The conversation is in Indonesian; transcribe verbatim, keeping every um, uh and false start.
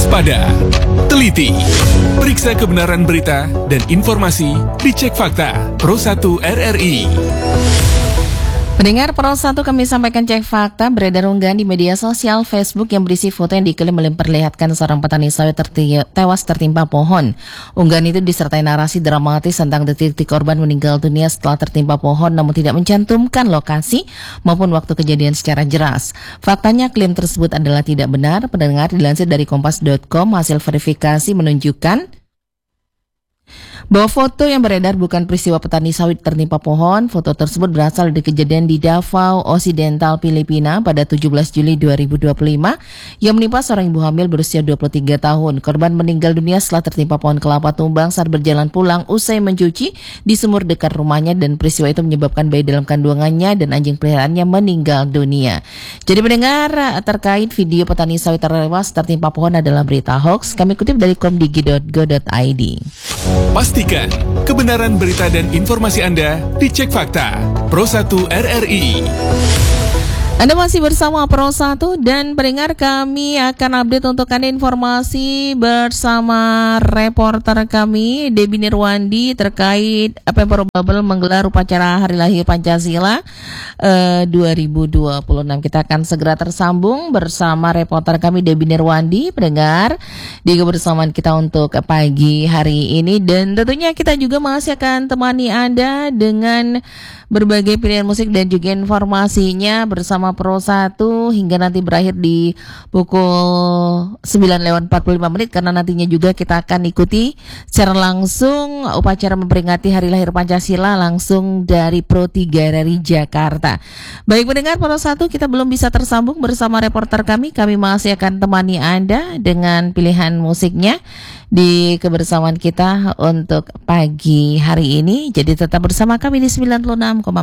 waspada, teliti, periksa kebenaran berita dan informasi, dicek fakta. Pro satu R R I. Pendengar Pro satu, kami sampaikan cek fakta. Beredar unggahan di media sosial Facebook yang berisi foto yang diklaim memperlihatkan seorang petani sawit terti- tewas tertimpa pohon. Unggahan itu disertai narasi dramatis tentang detik-detik korban meninggal dunia setelah tertimpa pohon, namun tidak mencantumkan lokasi maupun waktu kejadian secara jelas. Faktanya klaim tersebut adalah tidak benar. Pendengar, dilansir dari kompas dot com, hasil verifikasi menunjukkan bahwa foto yang beredar bukan peristiwa petani sawit tertimpa pohon. Foto tersebut berasal dari kejadian di Davao Occidental, Filipina pada tujuh belas Juli dua ribu dua puluh lima yang menimpa seorang ibu hamil berusia dua puluh tiga tahun. Korban meninggal dunia setelah tertimpa pohon kelapa tumbang saat berjalan pulang usai mencuci di sumur dekat rumahnya, dan peristiwa itu menyebabkan bayi dalam kandungannya dan anjing peliharaannya meninggal dunia. Jadi pendengar, terkait video petani sawit tewas tertimpa pohon adalah berita hoax. Kami kutip dari komdigi dot go dot i d. Pastikan kebenaran berita dan informasi Anda dicek fakta. Pro satu R R I. Anda masih bersama Pro satu, dan pendengar, kami akan update untuk Anda informasi bersama reporter kami Debbie Nirwandi terkait Pemprov Babel menggelar upacara Hari Lahir Pancasila eh, dua ribu dua puluh enam. Kita akan segera tersambung bersama reporter kami Debbie Nirwandi, pendengar, di kebersamaan kita untuk pagi hari ini, dan tentunya kita juga masih akan temani Anda dengan berbagai pilihan musik dan juga informasinya bersama Pro satu hingga nanti berakhir di pukul sembilan lewat empat puluh lima menit, karena nantinya juga kita akan ikuti secara langsung upacara memperingati Hari Lahir Pancasila langsung dari Pro tiga R R I Jakarta. Baik pendengar Pro satu, kita belum bisa tersambung bersama reporter kami. Kami masih akan temani Anda dengan pilihan musiknya di kebersamaan kita untuk pagi hari ini. Jadi tetap bersama kami di sembilan puluh enam koma